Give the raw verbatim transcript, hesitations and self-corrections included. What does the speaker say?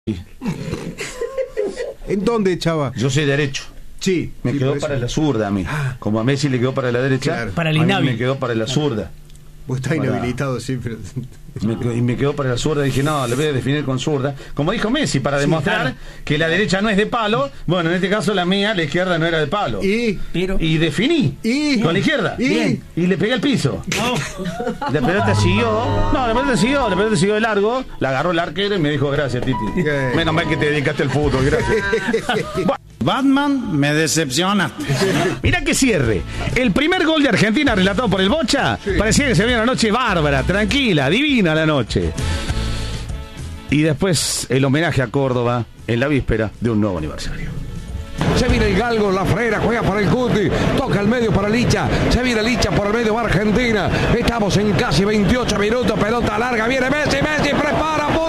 ¿En dónde, chava? Yo soy derecho. Sí. Me sí, quedó para la zurda a mí. Ah. Como a Messi le quedó para la derecha, claro. Para el a mí inhábil. me quedó para la zurda. Vos estás Para... inhabilitado, sí, pero... Me quedó, y me quedó para la zurda. Dije, no, le voy a definir con zurda. Como dijo Messi, para sí, demostrar claro. que la derecha no es de palo. Bueno, en este caso la mía, la izquierda no era de palo. Y, Pero... y definí y con la izquierda. Y, Bien. Y le pegué al piso. No. La pelota siguió. No, la pelota siguió. La pelota siguió de largo. La agarró el arquero y me dijo, gracias, Titi. Okay. Menos mal que te dedicaste al fútbol, gracias. Bueno. Batman, me decepciona. Mira que cierre. El primer gol de Argentina relatado por el Bocha. Sí. Parecía que se veía una noche bárbara, tranquila, divina la noche. Y después el homenaje a Córdoba en la víspera de un nuevo aniversario. Se viene el Galgo, la Frera, juega para el Cuti, toca el medio para Licha, se viene Licha por el medio para Argentina. Estamos en casi veintiocho minutos, pelota larga, viene Messi, Messi prepara.